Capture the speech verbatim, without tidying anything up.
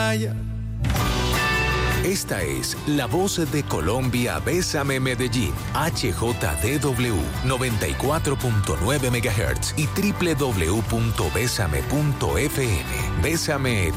playa. Esta es la voz de Colombia. Bésame Medellín, H J D W noventa y cuatro punto nueve megahertz y doble u doble u doble u punto bésame punto f m. Bésame